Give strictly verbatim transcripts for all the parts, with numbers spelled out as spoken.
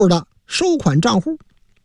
的收款账户。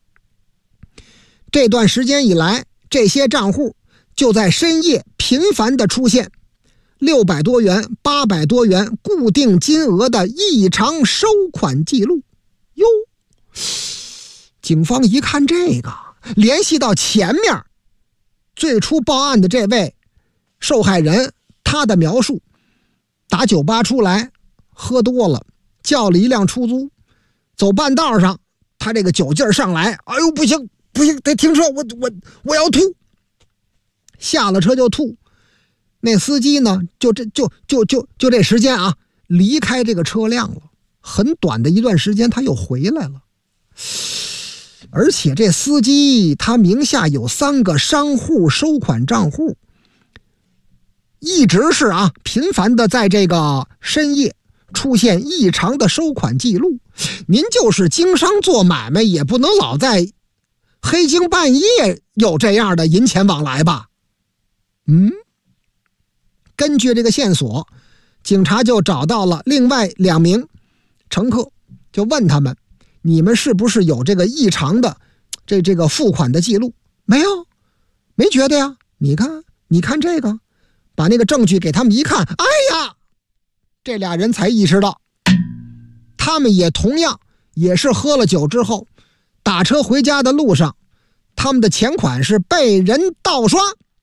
这段时间以来，这些账户就在深夜频繁地出现六百多元、八百多元固定金额的异常收款记录。哟，警方一看这个，联系到前面最初报案的这位受害人，他的描述，打酒吧出来喝多了，叫了一辆出租，走半道上他这个酒劲儿上来，哎呦不行不行，得停车，我我我要吐，下了车就吐。那司机呢就这就就就就这时间啊离开这个车辆了，很短的一段时间他又回来了。而且这司机他名下有三个商户收款账户，一直是啊频繁的在这个深夜出现异常的收款记录。您就是经商做买卖，也不能老在黑更半夜有这样的银钱往来吧？嗯，根据这个线索，警察就找到了另外两名乘客，就问他们，你们是不是有这个异常的这这个付款的记录？没有，没觉得呀。你看你看这个，把那个证据给他们一看，哎呀，这俩人才意识到，他们也同样也是喝了酒之后打车回家的路上，他们的钱款是被人盗刷。